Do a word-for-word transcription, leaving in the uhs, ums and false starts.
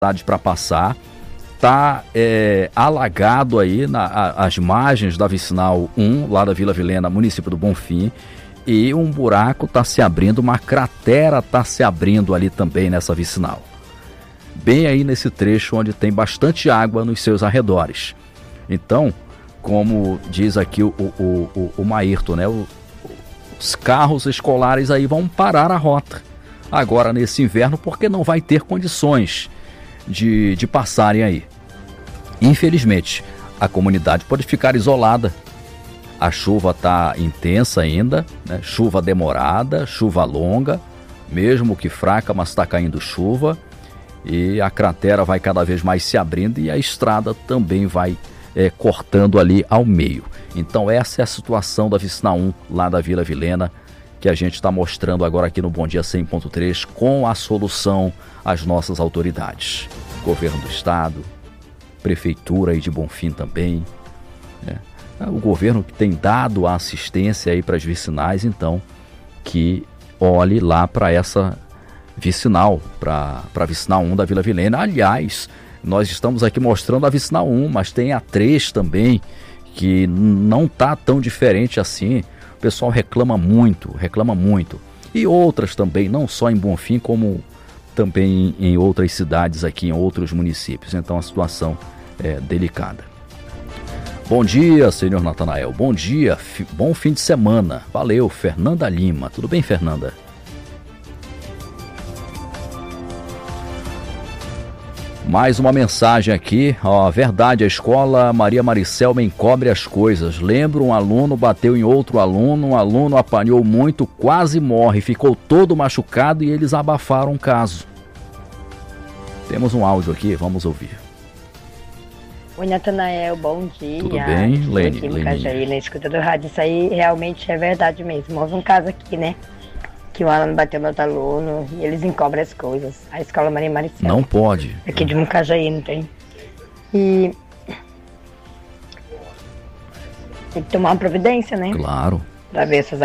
para passar, está é, alagado aí na, a, as margens da Vicinal um, lá da Vila Vilhena, município do Bonfim, e um buraco está se abrindo, uma cratera está se abrindo ali também nessa vicinal. Bem aí nesse trecho onde tem bastante água nos seus arredores. Então, como diz aqui o, o, o, o Maírton, né, o, os carros escolares aí vão parar a rota agora nesse inverno, porque não vai ter condições de, de passarem aí. Infelizmente, a comunidade pode ficar isolada. A chuva está intensa ainda, né? Chuva demorada, chuva longa, mesmo que fraca, mas está caindo chuva, e a cratera vai cada vez mais se abrindo e a estrada também vai é, cortando ali ao meio. Então essa é a situação da Vicinal um, lá da Vila Vilhena, que a gente está mostrando agora aqui no Bom Dia cem ponto três, com a solução às nossas autoridades. Governo do Estado, Prefeitura aí de Bonfim também, né? O governo que tem dado a assistência aí para as vicinais, então, que olhe lá para essa vicinal, para a Vicinal um da Vila Vilhena. Aliás, nós estamos aqui mostrando a Vicinal um, mas tem a três também, que não está tão diferente assim. O pessoal reclama muito, reclama muito. E outras também, não só em Bonfim, como também em outras cidades aqui, em outros municípios. Então a situação é delicada. Bom dia, senhor Natanael. Bom dia, fi, bom fim de semana. Valeu, Fernanda Lima. Tudo bem, Fernanda? Mais uma mensagem aqui. Ó, verdade, a escola Maria Maricelma encobre as coisas. Lembro, um aluno bateu em outro aluno, um aluno apanhou muito, quase morre, ficou todo machucado e eles abafaram o caso. Temos um áudio aqui, vamos ouvir. Oi, Natanael, bom dia. Tudo bem, Lene? Aqui no Cajaí, na escuta do rádio. Isso aí realmente é verdade mesmo. Houve um caso aqui, né? Que um aluno bateu no outro aluno e eles encobrem as coisas. A escola Maria Maricelma. Não pode. Aqui de Mucajaí, não tem? E tem que tomar uma providência, né? Claro. Pra ver essas